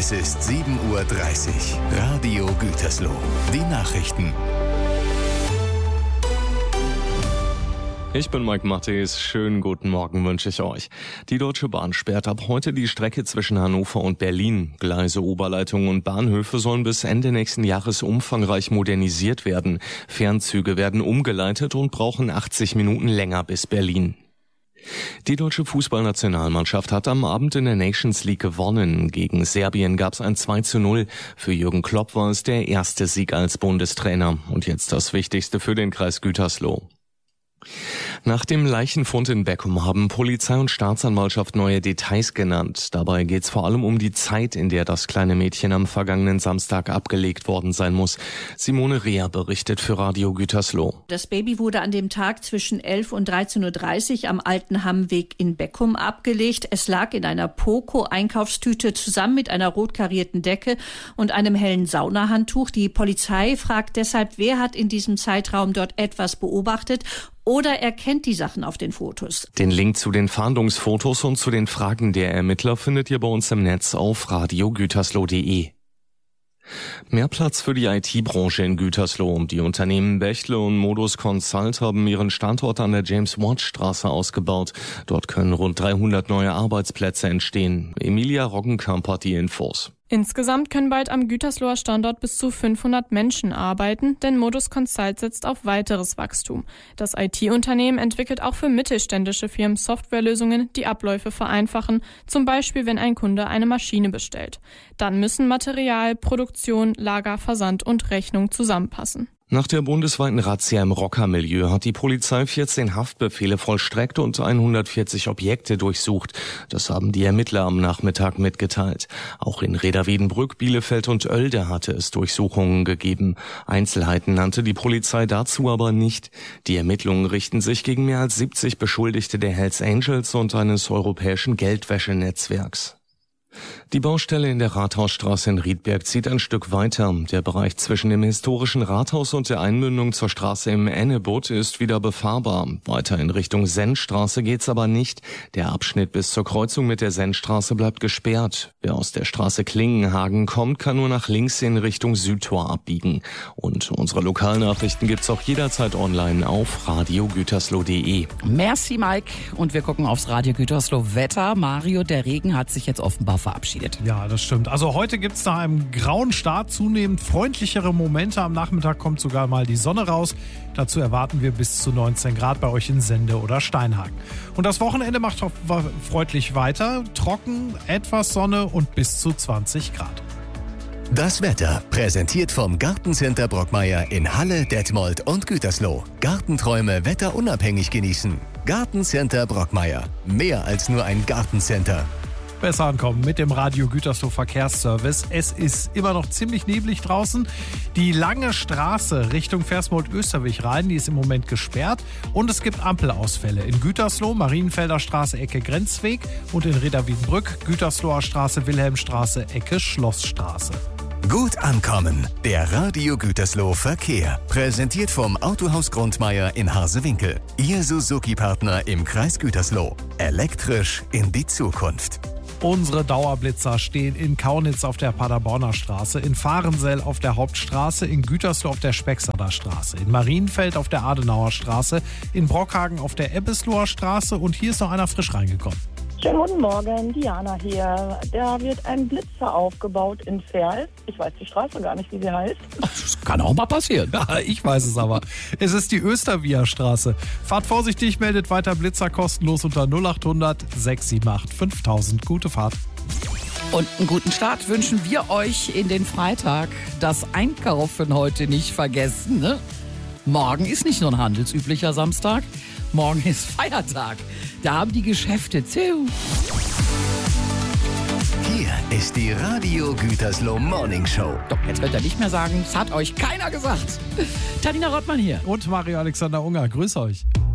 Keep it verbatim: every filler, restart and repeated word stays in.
Es ist sieben Uhr dreißig. Radio Gütersloh. Die Nachrichten. Ich bin Mike Mattes. Schönen guten Morgen wünsche ich euch. Die Deutsche Bahn sperrt ab heute die Strecke zwischen Hannover und Berlin. Gleise, Oberleitungen und Bahnhöfe sollen bis Ende nächsten Jahres umfangreich modernisiert werden. Fernzüge werden umgeleitet und brauchen achtzig Minuten länger bis Berlin. Die deutsche Fußballnationalmannschaft hat am Abend in der Nations League gewonnen. Gegen Serbien gab es ein zwei zu null. Für Jürgen Klopp war es der erste Sieg als Bundestrainer. Und jetzt das Wichtigste für den Kreis Gütersloh. Nach dem Leichenfund in Beckum haben Polizei und Staatsanwaltschaft neue Details genannt. Dabei geht es vor allem um die Zeit, in der das kleine Mädchen am vergangenen Samstag abgelegt worden sein muss. Simone Reher berichtet für Radio Gütersloh. Das Baby wurde an dem Tag zwischen elf und dreizehn Uhr dreißig am Alten Hammweg in Beckum abgelegt. Es lag in einer Poco-Einkaufstüte zusammen mit einer rot karierten Decke und einem hellen Saunahandtuch. Die Polizei fragt deshalb, wer hat in diesem Zeitraum dort etwas beobachtet oder er kennt die Sachen auf den Fotos. Den Link zu den Fahndungsfotos und zu den Fragen der Ermittler findet ihr bei uns im Netz auf radio gütersloh punkt de. Mehr Platz für die I T-Branche in Gütersloh. Die Unternehmen Bächle und Modus Consult haben ihren Standort an der James-Watt-Straße ausgebaut. Dort können rund dreihundert neue Arbeitsplätze entstehen. Emilia Roggenkamp hat die Infos. Insgesamt können bald am Gütersloher Standort bis zu fünfhundert Menschen arbeiten, denn Modus Consult setzt auf weiteres Wachstum. Das I T-Unternehmen entwickelt auch für mittelständische Firmen Softwarelösungen, die Abläufe vereinfachen, zum Beispiel wenn ein Kunde eine Maschine bestellt. Dann müssen Material, Produktion, Lager, Versand und Rechnung zusammenpassen. Nach der bundesweiten Razzia im Rockermilieu hat die Polizei vierzehn Haftbefehle vollstreckt und hundertvierzig Objekte durchsucht. Das haben die Ermittler am Nachmittag mitgeteilt. Auch in Reda-Wiedenbrück, Bielefeld und Oelde hatte es Durchsuchungen gegeben. Einzelheiten nannte die Polizei dazu aber nicht. Die Ermittlungen richten sich gegen mehr als siebzig Beschuldigte der Hells Angels und eines europäischen Geldwäschenetzwerks. Die Baustelle in der Rathausstraße in Riedberg zieht ein Stück weiter. Der Bereich zwischen dem historischen Rathaus und der Einmündung zur Straße im Ennebutt ist wieder befahrbar. Weiter in Richtung Sennstraße geht's aber nicht. Der Abschnitt bis zur Kreuzung mit der Sennstraße bleibt gesperrt. Wer aus der Straße Klingenhagen kommt, kann nur nach links in Richtung Südtor abbiegen. Und unsere Lokalnachrichten gibt's auch jederzeit online auf radio gütersloh punkt de. Merci Mike und wir gucken aufs Radio Gütersloh Wetter. Mario, der Regen hat sich jetzt offenbar verabschiedet. Ja, das stimmt. Also heute gibt es nach einem grauen Start zunehmend freundlichere Momente. Am Nachmittag kommt sogar mal die Sonne raus. Dazu erwarten wir bis zu neunzehn Grad bei euch in Sende oder Steinhagen. Und das Wochenende macht freundlich weiter. Trocken, etwas Sonne und bis zu zwanzig Grad. Das Wetter präsentiert vom Gartencenter Brockmeier in Halle, Detmold und Gütersloh. Gartenträume wetterunabhängig genießen. Gartencenter Brockmeier. Mehr als nur ein Gartencenter. Besser ankommen mit dem Radio Gütersloh Verkehrsservice. Es ist immer noch ziemlich neblig draußen. Die lange Straße Richtung Versmold-Österwig rein, die ist im Moment gesperrt. Und es gibt Ampelausfälle in Gütersloh, Marienfelder Straße, Ecke Grenzweg und in Reda-Wiedenbrück, Gütersloher Straße, Wilhelmstraße, Ecke Schlossstraße. Gut ankommen. Der Radio Gütersloh Verkehr. Präsentiert vom Autohaus Grundmeier in Harsewinkel. Ihr Suzuki-Partner im Kreis Gütersloh. Elektrisch in die Zukunft. Unsere Dauerblitzer stehen in Kaunitz auf der Paderborner Straße, in Fahrensell auf der Hauptstraße, in Gütersloh auf der Spexader Straße, in Marienfeld auf der Adenauer Straße, in Brockhagen auf der Ebbesloher Straße und hier ist noch einer frisch reingekommen. Schönen guten Morgen, Diana hier. Da wird ein Blitzer aufgebaut in Verl. Ich weiß die Straße gar nicht, wie sie heißt. Das kann auch mal passieren. Ja, ich weiß es aber. Es ist die Östervia Straße. Fahrt vorsichtig, meldet weiter Blitzer kostenlos unter null acht hundert sechs sieben acht fünftausend. Gute Fahrt. Und einen guten Start wünschen wir euch in den Freitag. Das Einkaufen heute nicht vergessen, ne? Morgen ist nicht nur ein handelsüblicher Samstag, morgen ist Feiertag. Da haben die Geschäfte zu. Hier ist die Radio Gütersloh Morning Show. Doch, jetzt könnt ihr nicht mehr sagen, es hat euch keiner gesagt. Tanina Rottmann hier. Und Mario Alexander Unger, grüß euch.